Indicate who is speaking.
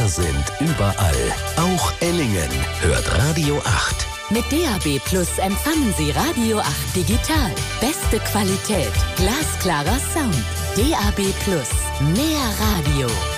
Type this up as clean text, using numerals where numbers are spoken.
Speaker 1: Wir sind überall. Auch Ellingen hört Radio 8.
Speaker 2: Mit DAB+ empfangen Sie Radio 8 digital. Beste Qualität, glasklarer Sound. DAB+, mehr Radio.